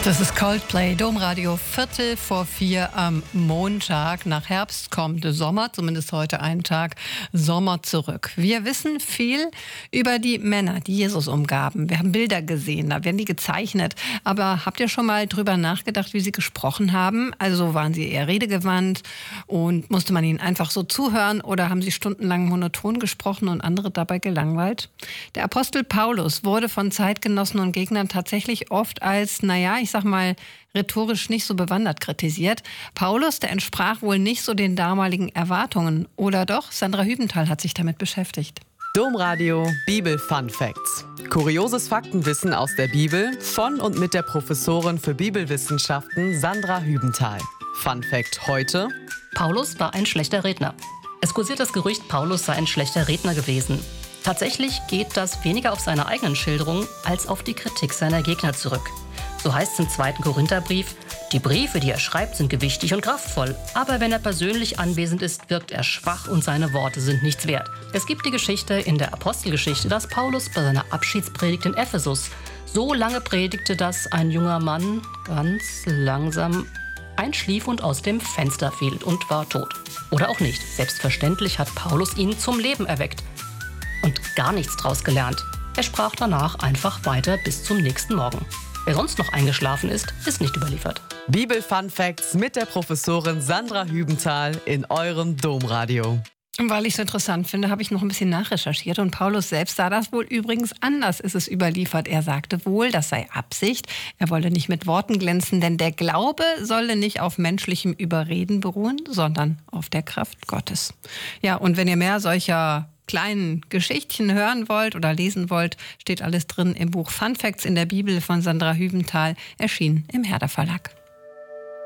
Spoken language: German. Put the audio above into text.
Das ist Coldplay, Domradio, 3:45 am Montag. Nach Herbst kommt Sommer, zumindest heute einen Tag Sommer zurück. Wir wissen viel über die Männer, die Jesus umgaben. Wir haben Bilder gesehen, da werden die gezeichnet. Aber habt ihr schon mal drüber nachgedacht, wie sie gesprochen haben? Also waren sie eher redegewandt und musste man ihnen einfach so zuhören oder haben sie stundenlang monoton gesprochen und andere dabei gelangweilt? Der Apostel Paulus wurde von Zeitgenossen und Gegnern tatsächlich oft als, ich sag mal, rhetorisch nicht so bewandert kritisiert. Paulus, der entsprach wohl nicht so den damaligen Erwartungen. Oder doch? Sandra Hübenthal hat sich damit beschäftigt. Domradio Bibel Fun Facts. Kurioses Faktenwissen aus der Bibel von und mit der Professorin für Bibelwissenschaften Sandra Hübenthal. Fun Fact heute: Paulus war ein schlechter Redner. Es kursiert das Gerücht, Paulus sei ein schlechter Redner gewesen. Tatsächlich geht das weniger auf seine eigenen Schilderungen als auf die Kritik seiner Gegner zurück. So heißt es im 2. Korintherbrief: Die Briefe, die er schreibt, sind gewichtig und kraftvoll. Aber wenn er persönlich anwesend ist, wirkt er schwach und seine Worte sind nichts wert. Es gibt die Geschichte in der Apostelgeschichte, dass Paulus bei seiner Abschiedspredigt in Ephesus so lange predigte, dass ein junger Mann ganz langsam einschlief und aus dem Fenster fiel und war tot. Oder auch nicht. Selbstverständlich hat Paulus ihn zum Leben erweckt und gar nichts draus gelernt. Er sprach danach einfach weiter bis zum nächsten Morgen. Wer sonst noch eingeschlafen ist, ist nicht überliefert. Bibel Fun Facts mit der Professorin Sandra Hübenthal in eurem Domradio. Weil ich es interessant finde, habe ich noch ein bisschen nachrecherchiert. Und Paulus selbst sah das wohl übrigens anders, ist es überliefert. Er sagte wohl, das sei Absicht. Er wolle nicht mit Worten glänzen, denn der Glaube solle nicht auf menschlichem Überreden beruhen, sondern auf der Kraft Gottes. Ja, und wenn ihr mehr solcher kleinen Geschichtchen hören wollt oder lesen wollt, steht alles drin im Buch Fun Facts in der Bibel von Sandra Hübenthal, erschienen im Herder Verlag.